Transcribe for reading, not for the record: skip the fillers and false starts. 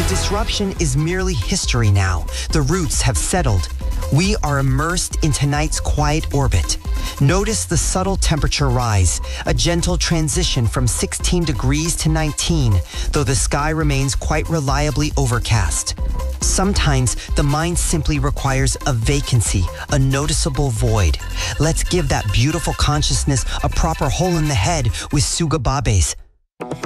The disruption is merely history now. The roots have settled. We are immersed in tonight's quiet orbit. Notice the subtle temperature rise, a gentle transition from 16 degrees to 19, though the sky remains quite reliably overcast. Sometimes the mind simply requires a vacancy, a noticeable void. Let's give that beautiful consciousness a proper hole in the head with Sugababes.